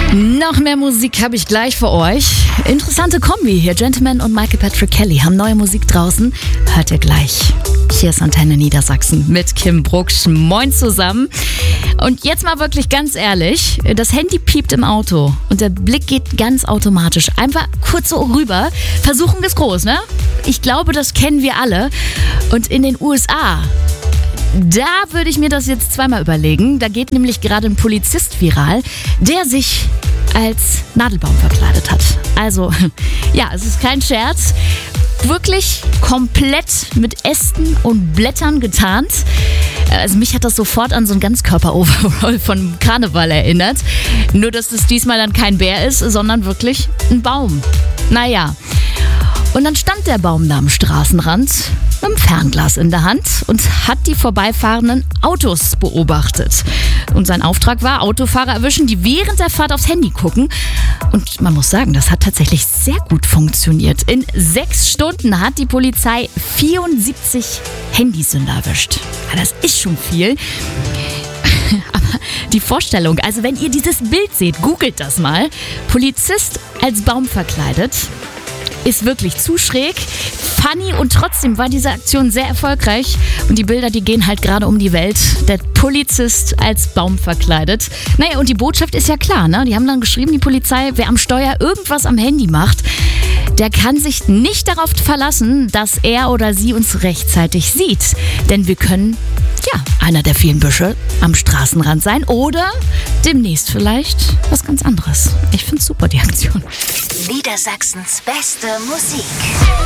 Noch mehr Musik habe ich gleich für euch. Interessante Kombi hier. Gentleman und Michael Patrick Kelly haben neue Musik draußen. Hört ihr gleich. Hier ist Antenne Niedersachsen mit Kim Brucksch. Moin zusammen. Und jetzt mal wirklich ganz ehrlich, das Handy piept im Auto und der Blick geht ganz automatisch. Einfach kurz so rüber. Versuchen ist groß, ne? Ich glaube, das kennen wir alle. Und in den USA, da würde ich mir das jetzt zweimal überlegen. Da geht nämlich gerade ein Polizist viral, der sich als Nadelbaum verkleidet hat. Also, ja, es ist kein Scherz. Wirklich komplett mit Ästen und Blättern getarnt. Also mich hat das sofort an so ein Ganzkörper-Overall von Karneval erinnert. Nur, dass es diesmal dann kein Bär ist, sondern wirklich ein Baum. Naja. Und dann stand der Baum da am Straßenrand mit einem Fernglas in der Hand und hat die vorbeifahrenden Autos beobachtet. Und sein Auftrag war, Autofahrer erwischen, die während der Fahrt aufs Handy gucken. Und man muss sagen, das hat tatsächlich sehr gut funktioniert. In 6 Stunden hat die Polizei 74 Handysünder erwischt. Ja, das ist schon viel. Aber die Vorstellung, also wenn ihr dieses Bild seht, googelt das mal. Polizist als Baum verkleidet. Ist wirklich zu schräg, funny und trotzdem war diese Aktion sehr erfolgreich. Und die Bilder, die gehen halt gerade um die Welt. Der Polizist als Baum verkleidet. Naja, und die Botschaft ist ja klar, ne? Die haben dann geschrieben, die Polizei, wer am Steuer irgendwas am Handy macht, der kann sich nicht darauf verlassen, dass er oder sie uns rechtzeitig sieht. Denn wir können, ja, einer der vielen Büsche am Straßenrand sein oder demnächst vielleicht was ganz anderes. Ich find's super, die Aktion. Niedersachsens beste Musik.